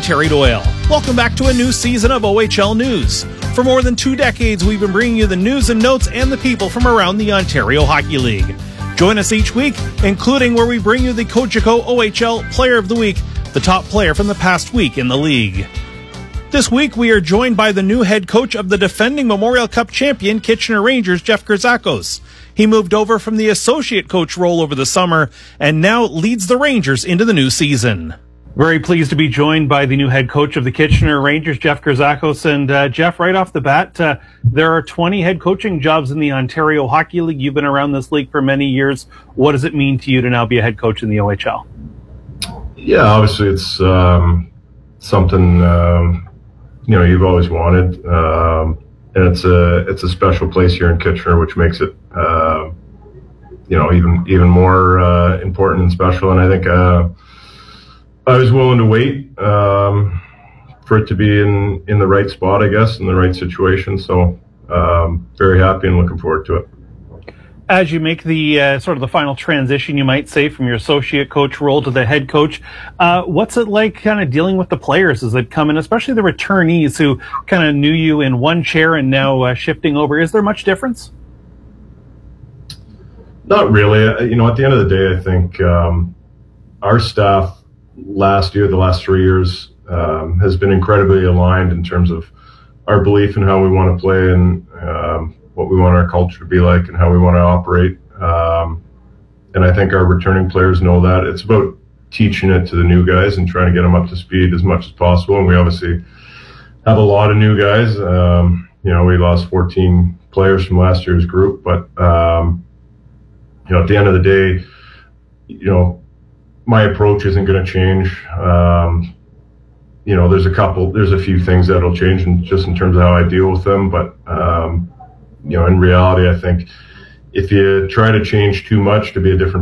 Terry Doyle. Welcome back to a new season of OHL News. For more than 2 decades, we've been bringing you the news and notes and the people from around the Ontario Hockey League. Join us each week, including where we bring you the Cogeco OHL Player of the Week, the top player from the past week in the league. This week, we are joined by the new head coach of the defending Memorial Cup champion Kitchener Rangers, Jeff Krzakos. He moved over from the associate coach role over the summer and now leads the Rangers into the new season. Very pleased to be joined by the new head coach of the Kitchener Rangers, Jeff Krzakos. And Jeff, right off the bat, there are 20 head coaching jobs in the Ontario Hockey League. You've been around this league for many years. What does it mean to you to now be a head coach in the OHL? Yeah, obviously it's something you've always wanted, and it's a special place here in Kitchener, which makes it even more important and special. And I think I was willing to wait for it to be in the right spot, I guess, in the right situation. So very happy and looking forward to it. As you make the sort of the final transition, you might say, from your associate coach role to the head coach, what's it like kind of dealing with the players as they come in, especially the returnees who kind of knew you in one chair and now shifting over? Is there much difference? Not really. At the end of the day, I think our staff last year, the last 3 years, has been incredibly aligned in terms of our belief in how we want to play and what we want our culture to be like and how we want to operate. And I think our returning players know that. It's about teaching it to the new guys and trying to get them up to speed as much as possible. And we obviously have a lot of new guys. We lost 14 players from last year's group, but at the end of the day, my approach isn't going to change. There's a few things that'll change just in terms of how I deal with them. But, in reality, I think if you try to change too much to be a different